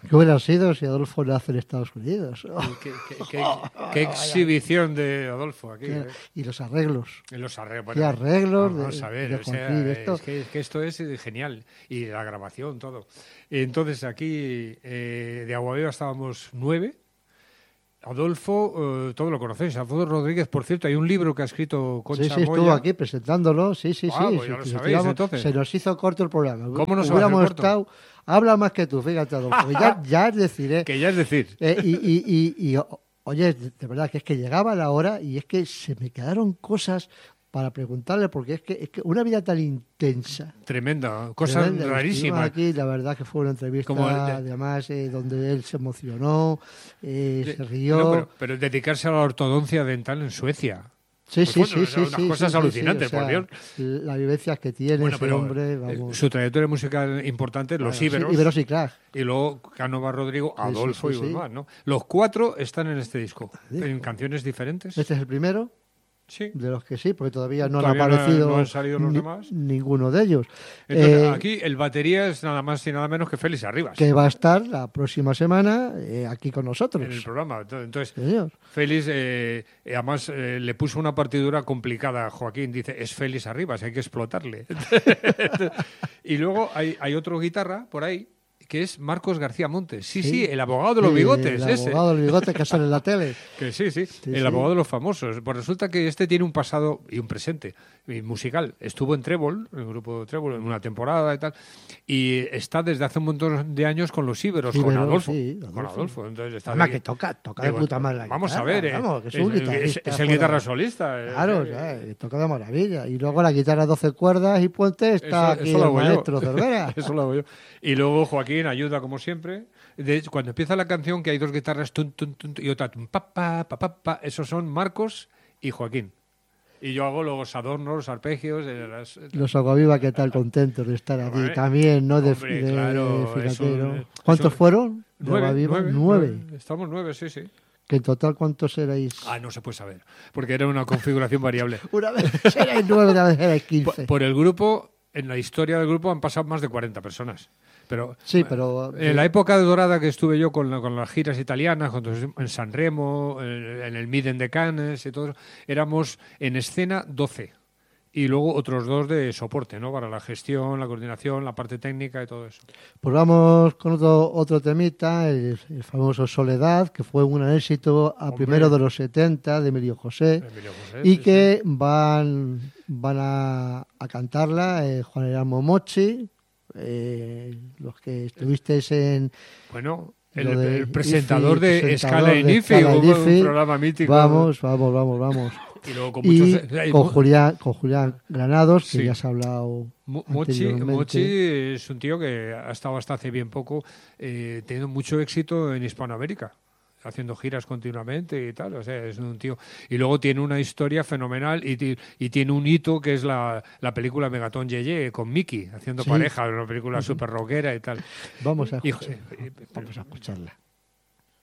¿Qué hubiera sido si Adolfo nace en Estados Unidos? Qué exhibición de Adolfo aquí. Y los arreglos. Los arreglos. Qué arreglos vamos a ver, es que esto es genial. Y la grabación, todo. Entonces, aquí de Aguaviva estábamos 9. Adolfo, todo lo conocéis. Adolfo Rodríguez, por cierto, hay un libro que ha escrito Concha Moya. Sí, estuvo aquí presentándolo. Sí. Pues ya lo sabéis, entonces. Se nos hizo corto el programa. ¿Cómo nos hubiéramos estado? Habla más que tú, fíjate, Adolfo. ya es decir, Que ya es decir. Oye, de verdad que es que llegaba la hora y es que se me quedaron cosas para preguntarle, porque es que una vida tan intensa. Tremenda, cosas rarísimas. Aquí, la verdad que fue una entrevista, además, donde él se emocionó, se rió. No, pero dedicarse a la ortodoncia dental en Suecia. Sí. Unas cosas alucinantes, por Dios. Las vivencias que tiene ese hombre, vamos. Su trayectoria musical importante, los Íberos. Íberos y Crack. Y luego Cánova Rodrigo, Adolfo y Guzmán, ¿no? Los 4 están en este disco, en canciones diferentes. Este es el primero. Sí. De los que sí, porque todavía no han aparecido no han salido los demás. Ninguno de ellos. Entonces, aquí el batería es nada más y nada menos que Félix Arribas. Que va a estar la próxima semana aquí con nosotros. En el programa. Entonces, señor. Félix, además, le puso una partidura complicada a Joaquín. Dice, es Félix Arribas, hay que explotarle. Y luego hay otro guitarra por ahí, que es Marcos García Montes. Sí, el abogado de los bigotes. El abogado de los bigotes que sale en la tele. Que sí, el abogado de los famosos. Pues resulta que este tiene un pasado y un presente musical. Estuvo en Trébol, en el grupo Trébol, en una temporada y tal, y está desde hace un montón de años con los Íberos, con Adolfo. Con Adolfo. Entonces está que toca de puta madre la vamos guitarra, a ver, es el guitarra solista. Claro, toca de maravilla. Y luego la guitarra 12 cuerdas y puentes está aquí el maestro Cervera. Eso lo hago yo. Y luego Joaquín ayuda como siempre. Cuando empieza la canción, que hay 2 guitarras y otra pa, esos son Marcos y Joaquín. Y yo hago los adornos, los arpegios. Los Aguaviva, ¿qué tal? Contentos de estar aquí. También, ¿no? Claro, filatero. ¿Cuántos fueron? 9. Estamos 9, sí. ¿Que en total cuántos erais? No se puede saber, porque era una configuración variable. Una vez erais 9, una vez erais 15. Por el grupo, en la historia del grupo han pasado más de 40 personas. Pero en la época dorada que estuve yo con las giras italianas, en San Remo, en el Miden de Cannes y todo eso, éramos en escena 12. Y luego otros 2 de soporte, ¿no? Para la gestión, la coordinación, la parte técnica y todo eso. Pues vamos con otro temita, el famoso Soledad, que fue un éxito primero de los 70 de Emilio José, y que van a cantarla Juan Erasmo Mochi, los que estuvisteis en... Bueno, el presentador de Escala en IFI, un programa mítico. Vamos. Y luego con Julián Granados, que ya se ha hablado Mochi es un tío que ha estado hasta hace bien poco teniendo mucho éxito en Hispanoamérica, haciendo giras continuamente y tal, o sea, es un tío. Y luego tiene una historia fenomenal y tiene un hito que es la película Megatón Yeye con Mickey, haciendo pareja, una película súper rockera y tal. Vamos a escucharla.